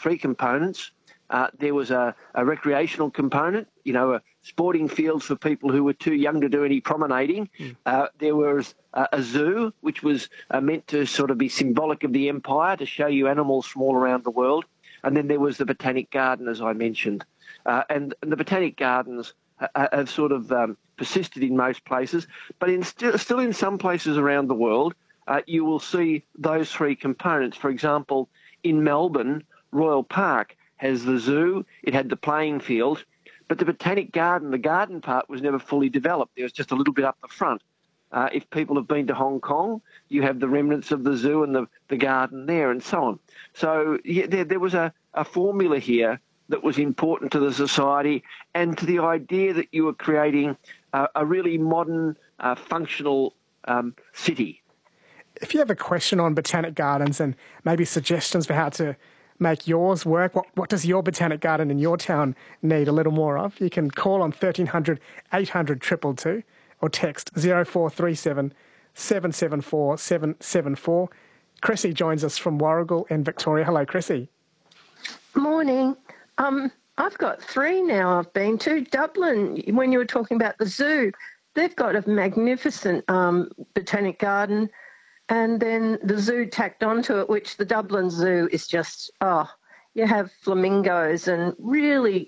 three components. There was a recreational component, sporting fields for people who were too young to do any promenading. There was a zoo, which was meant to sort of be symbolic of the empire, to show you animals from all around the world. And then there was the Botanic Garden, as I mentioned. And the Botanic Gardens have sort of persisted in most places, but still in some places around the world, you will see those three components. For example, in Melbourne, Royal Park has the zoo, it had the playing field, but the Botanic Garden, the garden part, was never fully developed. There was just a little bit up the front. If people have been to Hong Kong, you have the remnants of the zoo and the garden there and so on. So yeah, there was a formula here that was important to the society and to the idea that you were creating a really modern, functional city. If you have a question on Botanic Gardens and maybe suggestions for how to make yours work, what does your Botanic Garden in your town need a little more of? You can call on 1300 800 222 or text 0437 774 774. Chrissy joins us from Warragul in Victoria. Hello, Chrissy. Morning. I've got three now I've been to. Dublin, when you were talking about the zoo, they've got a magnificent Botanic Garden, and then the zoo tacked onto it, which the Dublin Zoo is just, you have flamingos and really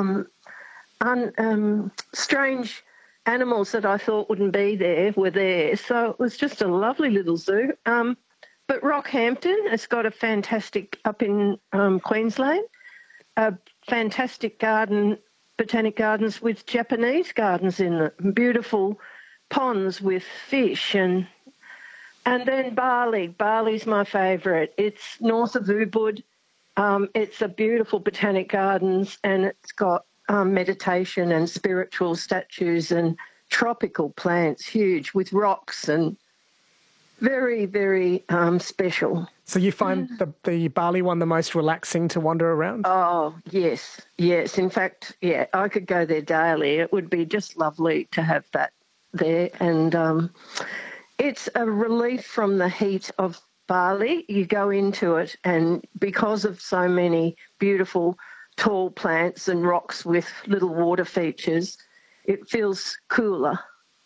strange animals that I thought wouldn't be there were there. So it was just a lovely little zoo. But Rockhampton has got a fantastic, up in Queensland, a fantastic garden, Botanic Gardens with Japanese gardens in it, beautiful ponds with fish. And then Bali. Bali's my favourite. It's north of Ubud. It's a beautiful Botanic Gardens, and it's got meditation and spiritual statues and tropical plants, huge, with rocks and very, very special. So you find the Bali one the most relaxing to wander around? Oh, yes. In fact, yeah, I could go there daily. It would be just lovely to have that there. And it's a relief from the heat of Bali. You go into it, and because of so many beautiful tall plants and rocks with little water features, it feels cooler.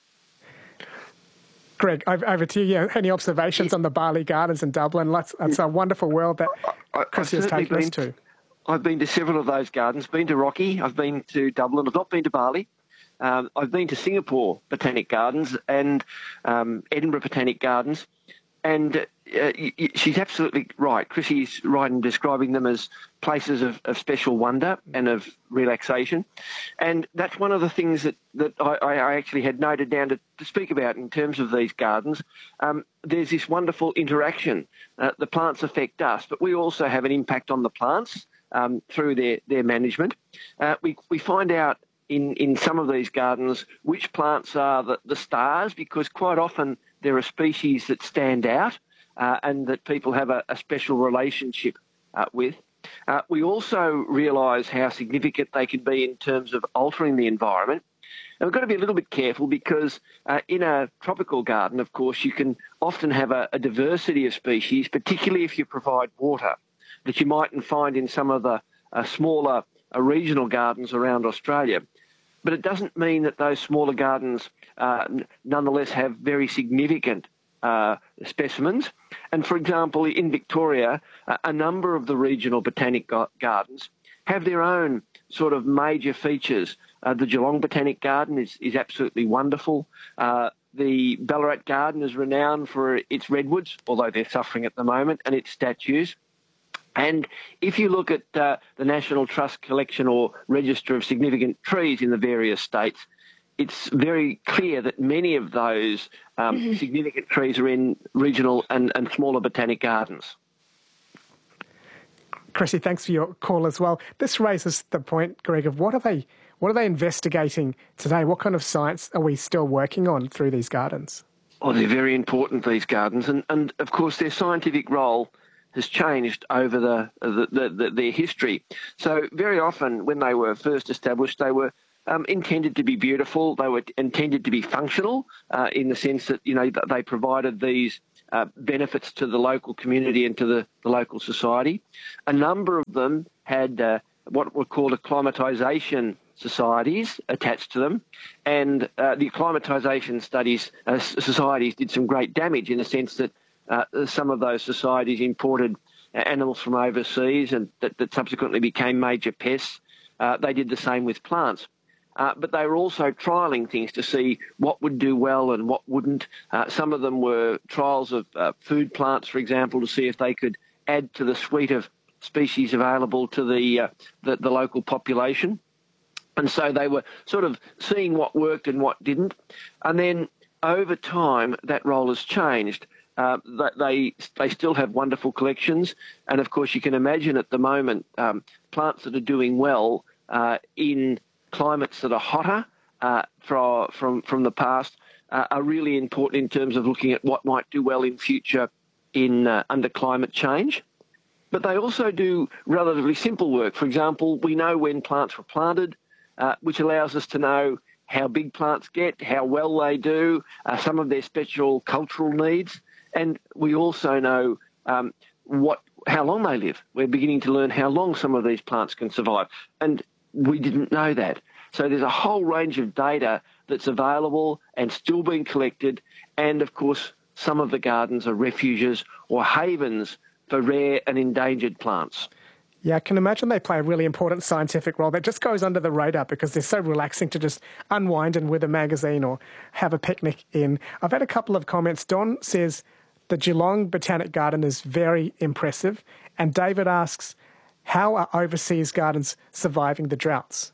Greg, over to you. Any observations on the Bali Gardens in Dublin? It's a wonderful world that Chrissy has taken us to. I've been to several of those gardens, been to Rocky, I've been to Dublin, I've not been to Bali. I've been to Singapore Botanic Gardens and Edinburgh Botanic Gardens, and she's absolutely right. Chrissy's right in describing them as places of special wonder and of relaxation. And that's one of the things that I actually had noted down to speak about in terms of these gardens. There's this wonderful interaction. The plants affect us, but we also have an impact on the plants through their management. We find out in some of these gardens which plants are the stars, because quite often there are species that stand out and that people have a special relationship with. We also realise how significant they can be in terms of altering the environment. And we've got to be a little bit careful because in a tropical garden, of course, you can often have a diversity of species, particularly if you provide water, that you mightn't find in some of the smaller regional gardens around Australia. But it doesn't mean that those smaller gardens nonetheless have very significant specimens. And for example, in Victoria, a number of the regional botanic gardens have their own sort of major features. The Geelong Botanic Garden is absolutely wonderful. The Ballarat Garden is renowned for its redwoods, although they're suffering at the moment, and its statues. And if you look at the National Trust collection or register of significant trees in the various states, it's very clear that many of those significant trees are in regional and smaller botanic gardens. Chrissy, thanks for your call as well. This raises the point, Greg, of what are they investigating today? What kind of science are we still working on through these gardens? Oh, they're very important, these gardens, and of course their scientific role has changed over their history. So very often when they were first established, they were intended to be beautiful. They were intended to be functional in the sense that, they provided these benefits to the local community and to the local society. A number of them had what were called acclimatisation societies attached to them, and the acclimatisation societies did some great damage in the sense that some of those societies imported animals from overseas and that subsequently became major pests. They did the same with plants. But they were also trialling things to see what would do well and what wouldn't. Some of them were trials of food plants, for example, to see if they could add to the suite of species available to the local population. And so they were sort of seeing what worked and what didn't. And then over time, that role has changed. They still have wonderful collections. And, of course, you can imagine at the moment plants that are doing well in climates that are hotter from the past are really important in terms of looking at what might do well in future under climate change. But they also do relatively simple work. For example, we know when plants were planted, which allows us to know how big plants get, how well they do, some of their special cultural needs. And we also know how long they live. We're beginning to learn how long some of these plants can survive. And we didn't know that. So there's a whole range of data that's available and still being collected. And, of course, some of the gardens are refuges or havens for rare and endangered plants. Yeah, I can imagine they play a really important scientific role that just goes under the radar because they're so relaxing to just unwind and with a magazine or have a picnic in. I've had a couple of comments. Don says the Geelong Botanic Garden is very impressive. And David asks, how are overseas gardens surviving the droughts?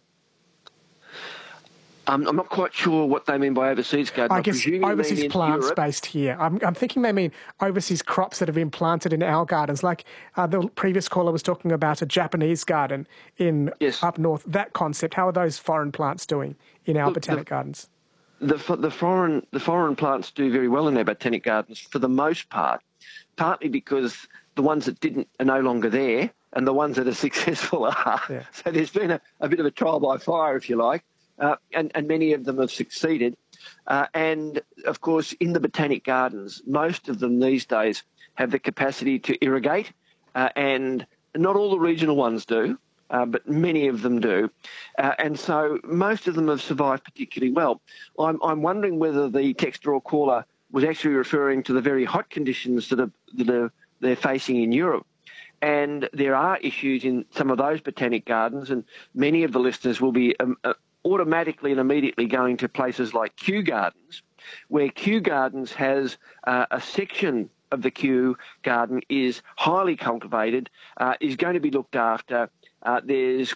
I'm not quite sure what they mean by overseas gardens. I guess overseas plants Europe. Based here. I'm thinking they mean overseas crops that have been planted in our gardens. Like the previous caller was talking about a Japanese garden up north. That concept. How are those foreign plants doing in our botanic gardens? The foreign plants do very well in their botanic gardens for the most part, partly because the ones that didn't are no longer there, and the ones that are successful are. Yeah. So there's been a bit of a trial by fire, if you like. And many of them have succeeded. And, of course, in the botanic gardens, most of them these days have the capacity to irrigate, and not all the regional ones do, but many of them do. And so most of them have survived particularly well. I'm wondering whether the texter or caller was actually referring to the very hot conditions that they're facing in Europe. And there are issues in some of those botanic gardens, and many of the listeners will be automatically and immediately going to places like Kew Gardens, where Kew Gardens has a section of the Kew Garden is highly cultivated, is going to be looked after. There's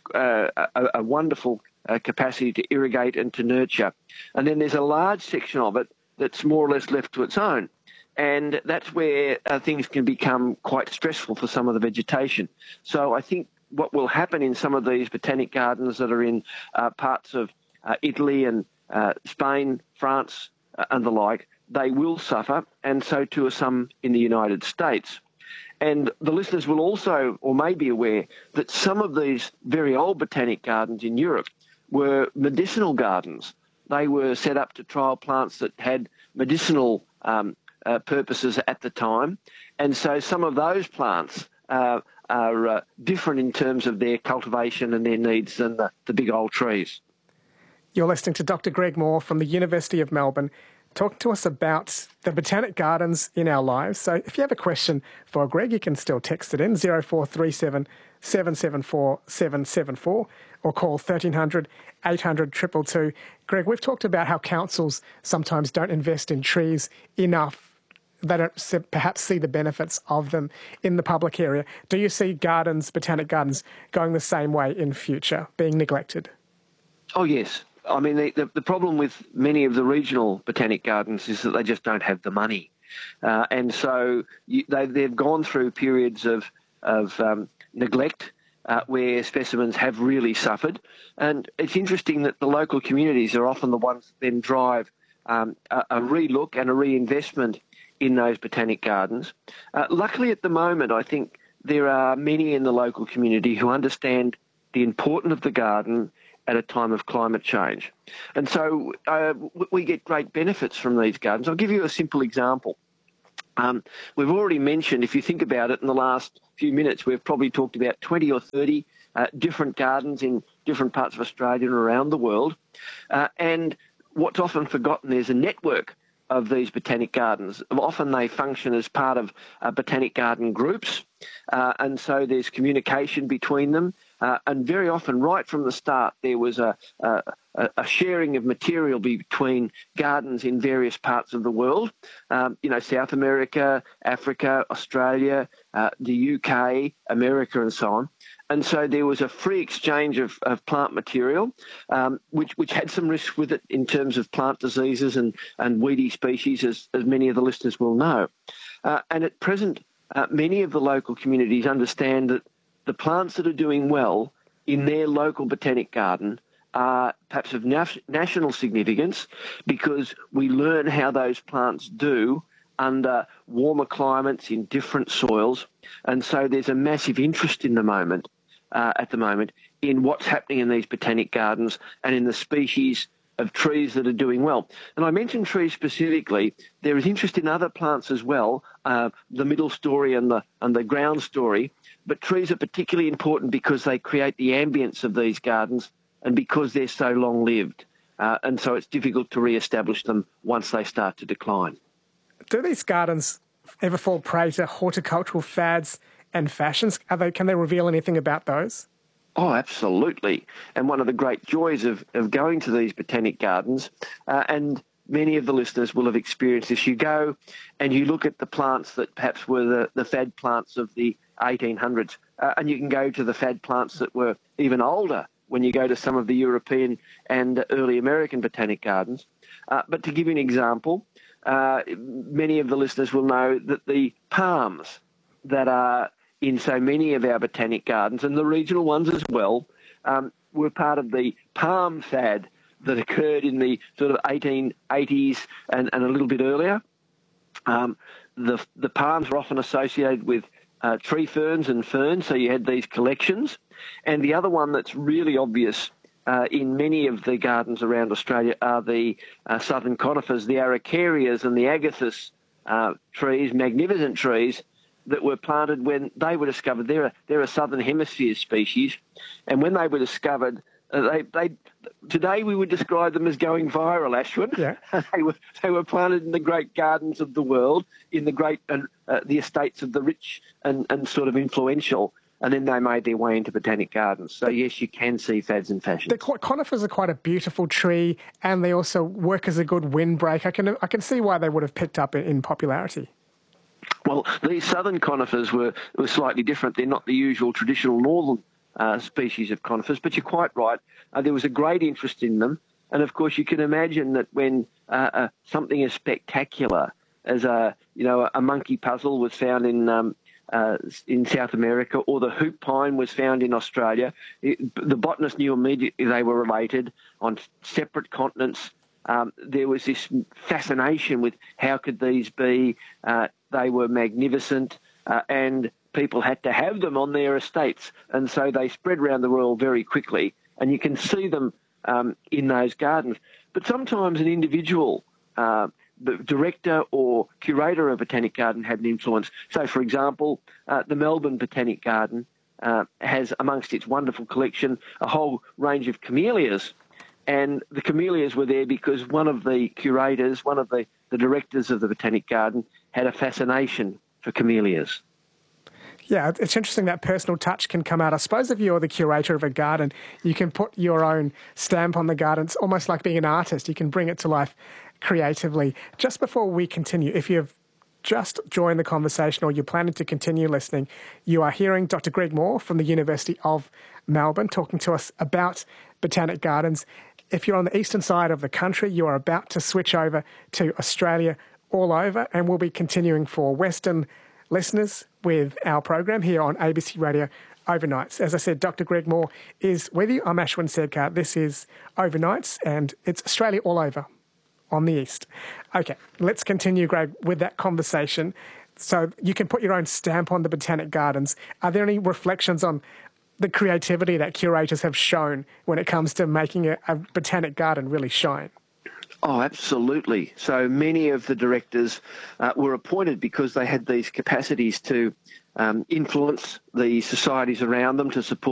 a wonderful capacity to irrigate and to nurture. And then there's a large section of it that's more or less left to its own. And that's where things can become quite stressful for some of the vegetation. So I think what will happen in some of these botanic gardens that are in parts of Italy and Spain, France and the like, they will suffer, and so too are some in the United States. And the listeners will also, or may be aware, that some of these very old botanic gardens in Europe were medicinal gardens. They were set up to trial plants that had medicinal purposes at the time. And so some of those plants are different in terms of their cultivation and their needs than the big old trees. You're listening to Dr. Greg Moore from the University of Melbourne, talking to us about the botanic gardens in our lives. So if you have a question for Greg, you can still text it in, 0437 774 774, or call 1300 800 222. Greg, we've talked about how councils sometimes don't invest in trees enough. They don't perhaps see the benefits of them in the public area. Do you see botanic gardens, going the same way in future, being neglected? Oh, yes. I mean, the problem with many of the regional botanic gardens is that they just don't have the money. And so they've gone through periods of neglect where specimens have really suffered. And it's interesting that the local communities are often the ones that then drive a re-look and a reinvestment in those botanic gardens. Luckily, at the moment, I think there are many in the local community who understand the importance of the garden at a time of climate change. And so we get great benefits from these gardens. I'll give you a simple example. We've already mentioned, if you think about it, in the last few minutes, we've probably talked about 20 or 30 different gardens in different parts of Australia and around the world. And what's often forgotten is a network of these botanic gardens. Often they function as part of botanic garden groups, and so there's communication between them. And very often, right from the start, there was a sharing of material between gardens in various parts of the world. South America, Africa, Australia, the UK, America, and so on. And so there was a free exchange of plant material, which had some risk with it in terms of plant diseases and weedy species, as many of the listeners will know. And at present, many of the local communities understand that the plants that are doing well in their local botanic garden are perhaps of national significance, because we learn how those plants do under warmer climates in different soils. And so there's a massive interest at the moment in what's happening in these botanic gardens and in the species of trees that are doing well. And I mentioned trees specifically. There is interest in other plants as well, the middle story and the ground story. But trees are particularly important because they create the ambience of these gardens and because they're so long-lived. And so it's difficult to re-establish them once they start to decline. Do these gardens ever fall prey to horticultural fads and fashions? Can they reveal anything about those? Oh, absolutely. And one of the great joys of going to these botanic gardens, and many of the listeners will have experienced this, you go and you look at the plants that perhaps were the fad plants of the 1800s, and you can go to the fad plants that were even older when you go to some of the European and early American botanic gardens. But to give you an example, many of the listeners will know that the palms that are in so many of our botanic gardens, and the regional ones as well, were part of the palm fad that occurred in the sort of 1880s and a little bit earlier. The palms were often associated with tree ferns and ferns, so you had these collections. And the other one that's really obvious in many of the gardens around Australia are the southern conifers, the araucarias and the agathis trees, magnificent trees that were planted when they were discovered. They're a southern hemisphere species, and when they were discovered, today we would describe them as going viral, Ashwin. Yeah. They were planted in the great gardens of the world, in the great the estates of the rich and sort of influential, and then they made their way into botanic gardens. So yes, you can see fads and fashions. Conifers are quite a beautiful tree, and they also work as a good windbreak. I can see why they would have picked up in popularity. Well, these southern conifers were slightly different. They're not the usual traditional northern species of conifers, but you're quite right. There was a great interest in them, and of course you can imagine that when something as spectacular as a monkey puzzle was found in South America, or the hoop pine was found in Australia, the botanists knew immediately they were related on separate continents. There was this fascination with how could these be. They were magnificent, and people had to have them on their estates, and so they spread around the world very quickly, and you can see them in those gardens. But sometimes an individual the director or curator of a botanic garden had an influence. So, for example, the Melbourne Botanic Garden has, amongst its wonderful collection, a whole range of camellias. And the camellias were there because one of the curators, one of the directors of the Botanic Garden, had a fascination for camellias. Yeah, it's interesting that personal touch can come out. I suppose if you're the curator of a garden, you can put your own stamp on the garden. It's almost like being an artist. You can bring it to life creatively. Just before we continue, if you've just joined the conversation or you're planning to continue listening, you are hearing Dr. Greg Moore from the University of Melbourne talking to us about botanic gardens. If you're on the eastern side of the country, you are about to switch over to Australia all over, and we'll be continuing for Western listeners with our program here on ABC Radio Overnights. As I said, Dr. Greg Moore is with you. I'm Ashwin Sedkar. This is Overnights, and it's Australia all over on the east. Okay, let's continue, Greg, with that conversation. So you can put your own stamp on the botanic gardens. Are there any reflections on the creativity that curators have shown when it comes to making a botanic garden really shine? Oh, absolutely. So many of the directors were appointed because they had these capacities to influence the societies around them, to support